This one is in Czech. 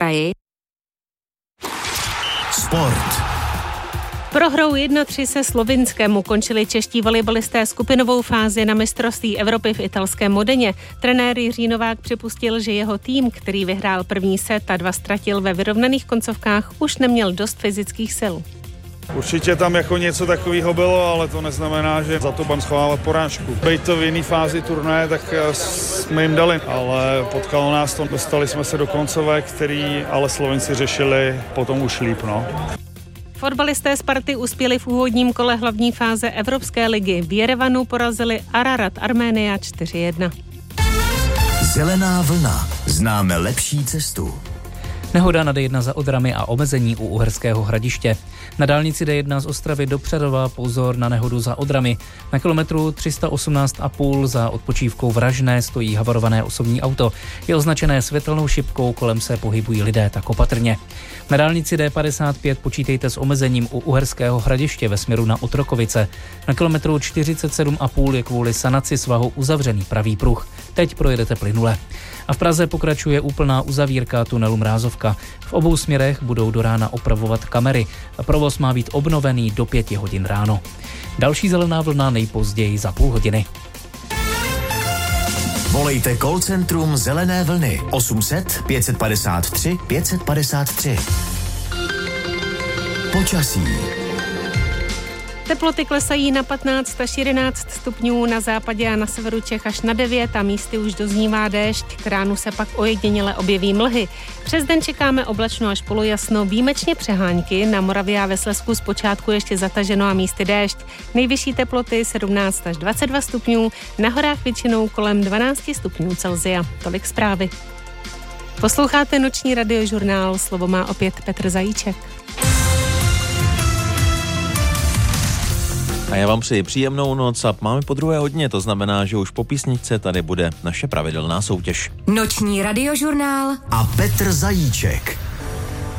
kraji. Sport. Prohrou 1-3 se Slovinskem ukončili čeští volejbalisté skupinovou fázi na mistrovství Evropy v italském Modeně. Trenér Jiří Novák připustil, že jeho tým, který vyhrál první set a 2 ztratil ve vyrovnaných koncovkách, už neměl dost fyzických sil. Určitě tam jako něco takového bylo, ale to neznamená, že za to budeme schovávat porážku. Bejt to v jiný fázi turnaje, tak jsme jim dali, ale potkalo nás to. Dostali jsme se do koncovek, který ale Slovenci řešili potom už líp, no. Fotbalisté Sparty uspěli v úvodním kole hlavní fáze Evropské ligy. V Jerevanu porazili Ararat Arménia 4-1. Zelená vlna. Známe lepší cestu. Nehoda na D1 za Odrami a omezení u Uherského Hradiště. Na dálnici D1 z Ostravy do Přerova pozor na nehodu za Odrami. Na kilometru 318,5 za odpočívkou Vražné stojí havarované osobní auto. Je označené světelnou šipkou, kolem se pohybují lidé, tak opatrně. Na dálnici D55 počítejte s omezením u Uherského Hradiště ve směru na Otrokovice. Na kilometru 47,5 je kvůli sanaci svahu uzavřený pravý pruh. Teď projedete plynule. A v Praze pokračuje úplná uzavírka tunelu Mrázovka. V obou směrech budou do rána opravovat kamery. Provoz má být obnovený do 5 hodin ráno. Další zelená vlna nejpozději za půl hodiny. Volejte call centrum Zelené vlny 800 553 553. Počasí. Teploty klesají na 15 až 11 stupňů, na západě a na severu Čech až na 9 a místy už doznívá déšť, k ránu se pak ojediněle objeví mlhy. Přes den čekáme oblačno až polojasno, výjimečně přehánky, na Moravě a ve Slezsku zpočátku ještě zataženo a místy déšť. Nejvyšší teploty 17 až 22 stupňů, na horách většinou kolem 12 stupňů Celsia. Tolik zprávy. Posloucháte noční radiožurnál, slovo má opět Petr Zajíček. A já vám přeji příjemnou noc a máme po druhé hodině, to znamená, že už po písničce tady bude naše pravidelná soutěž. Noční radiožurnál a Petr Zajíček.